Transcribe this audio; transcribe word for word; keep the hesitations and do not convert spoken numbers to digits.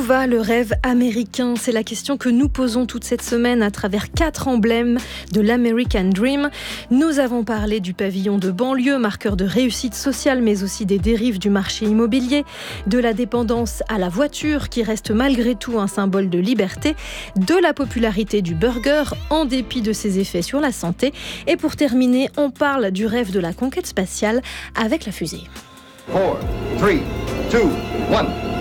va le rêve américain ? C'est la question que nous posons toute cette semaine à travers quatre emblèmes de l'American Dream. Nous avons parlé du pavillon de banlieue, marqueur de réussite sociale, mais aussi des dérives du marché immobilier, de la dépendance à la voiture qui reste malgré tout un symbole de liberté, de la popularité du burger en dépit de ses effets sur la santé. Et pour terminer, on parle du rêve de la conquête spatiale avec la fusée. four, three, two, one.